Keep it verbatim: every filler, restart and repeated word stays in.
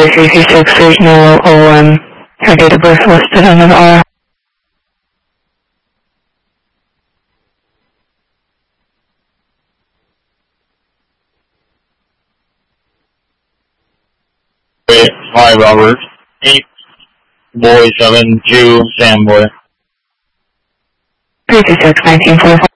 three three six, there's no O M or date of birth listed on an R. Hi, Robert. eight, boy seven two, Sam boy. three two six, nineteen forty-five.